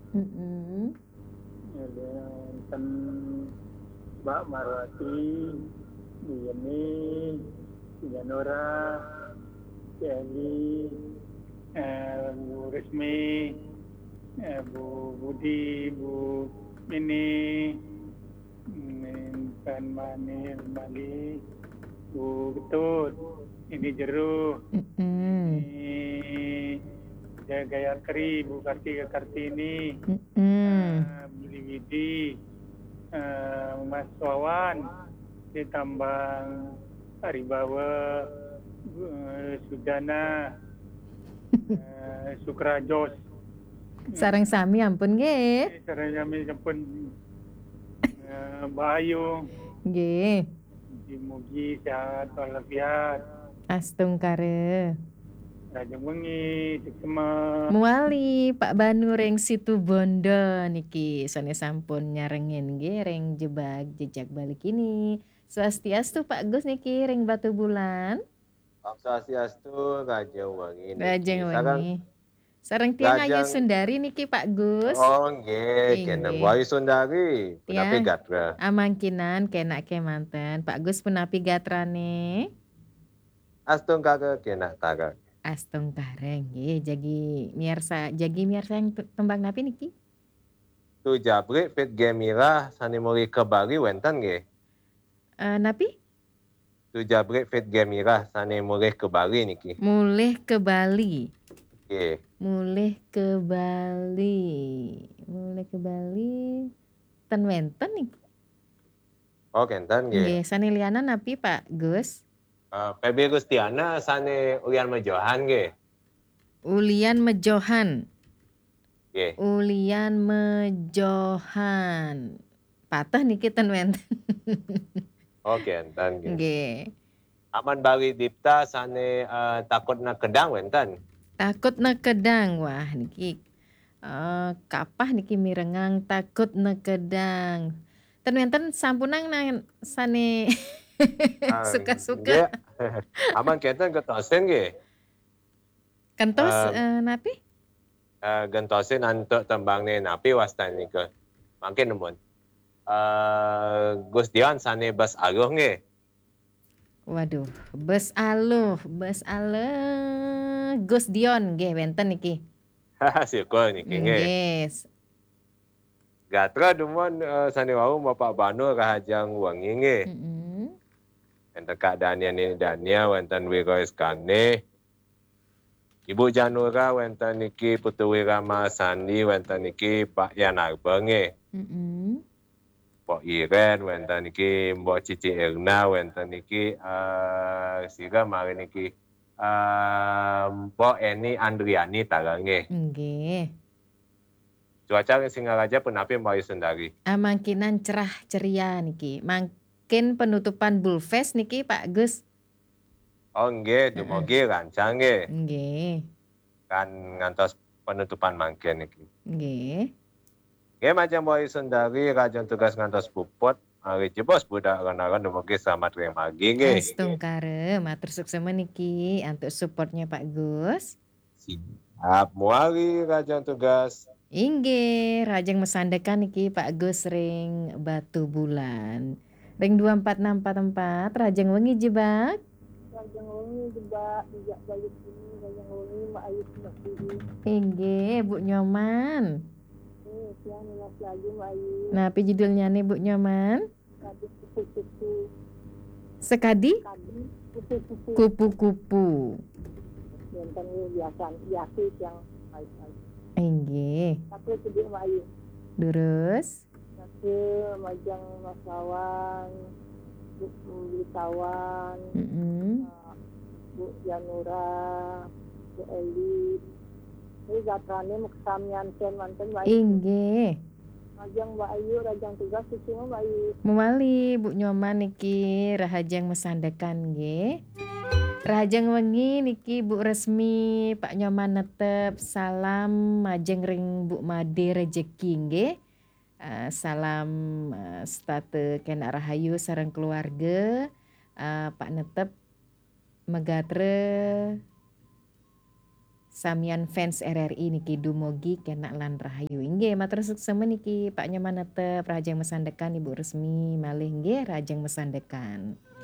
Mm-mm. Wonten Mbak Marwati, Bu Yeni, Bu Yanora, Eli, Bu Resmi, Bu Budi, Bu Mini, Intan Manil Mali, Bu Ketut, ini Jeruh, Mm-mm. ini Gayatri, Bu Kartika Kartini, Mm-mm. Budi Widi, Mas Wawan, ditambah Aribawa, Sudana, Sukrajos, Sareng sami ampun nggih. sareng kami sampun Bayu, Nggih. mugi-mugi sehat walafiat, Astungkare. rajeng wengi, suksema. Muali Pak Banu reng situ Bondo niki sanes sampun nyarengin nggih reng jebak jejak balik ini. Swastiastu Pak Gus niki reng Batu Bulan. Om Swastiastu, Kajeng Wangi Rajeng niki. Sareng wengi. Sareng tiang Ayu Kajeng Sundari niki Pak Gus. oh nggih, keneng Inggih. Wayu Sundari, Penapi Tiang Gatra. amangkinan kenak kemanten. Pak Gus penapi gatrane. Astung kake kenak taga. Astung kareng nggih jagi miarsa yang tembang napi niki. Tu Jabri fit Gemira sani muri kebari wenten nggih. Napi? Tu Jabri fit Gemira sani muri kebari niki. Mulih ke Bali. Nggih. Mulih ke Bali. Mulih ke Bali. Ten wenten nih. Oh kenten nggih. Nggih, saniliana napi Pak Gus? Pebi Gustiana sani Ulian Mejohan nggih. Ulian Mejohan. Nggih. Ulian Mejohan. Patah niki ten wenten. Oh kenten nggih. Nggih. Aman Bari Dipta sani takutna kedang wenten. Takut nekedang. Wah niki kapah niki mirengang takut nekedang. Ten wenten sampunang nang sane suka-suka. Nggih. Aman kenten ketosen nggih. Kentos napi? Gentosin antuk tembangne napi wastan nike. Makin nemun. Gus Dion sane bas aluh nggih. Waduh, Bes Aluh, Gus Dion nggih wenten niki. Syukur niki nggih. Nggih. Gatra dumun sane wau Bapak Banu Rahajang Wengi nggih. Heeh. Enten Kak Dania Dania wenten Wiro Iskane. Ibu Janura wenten niki Putu Wirama Sandi wenten niki Pak Yanarba nggih. Heeh. Mbok Iren wenten niki Mbok Cici Irna wenten niki sira mari niki Mbok Eni Andriani tara nggih. Nggih. Cuaca ing Singaraja penapi Mbak Sundari. Mangkinan cerah ceria niki. Mangkin penutupan Bulfest niki Pak Gus. Oh nggih, dumugi rancang nggih. Nggih. Kan ngantos penutupan mangkin niki. Nggih. Nggih macam Mbak Sundari rajang tugas ngantos puput. Hari jebos budak renaran dumugi selamat remagi nggih. Astungkare, matur suksema niki untuk supportnya Pak Gus. Siap, muali rajang tugas. Inggih, rajeng mesandekan niki Pak Gus ring Batu Bulan. Ring 24644, rajeng wengi jebak. Rajang wengi jebak dijak balik ini rajang wengi Mak Ayu Mak Diri. Inggih, Bu Nyoman. Siang minat lagi Mak Ayu. Nah, apa judulnya nih Bu Nyoman? Tadi kupu-kupu. Sekadi? Tadi kupu-kupu. Kupu-kupu. Benten biasa yang baik-baik. Inggih. Tapi sedih Mak Ayu. Terus? Tapi majang Mas Lawan, Bu Witawan, Bu Janura, Bu Elit. Ini gatrane muksamian ten manten Mak Ayu. Inggih. Rajang Mbak Ayu, rajang tugas susungan Mbak Ayu. Mewali Bu Nyoman niki rahajang mesandekan nggih. Rahajang wengi niki Bu Resmi Pak Nyoman netep salam majeng ring Bu Made rejeki nggih. Salam state kena rahayu sareng keluarga. Pak netep megatre samian fans RRI niki dumugi kena lan rahayu. Inggih matur suksema niki Pak Nyoman netep Rajang Mesandekan Ibu Resmi malih nggih Rajang Mesandekan.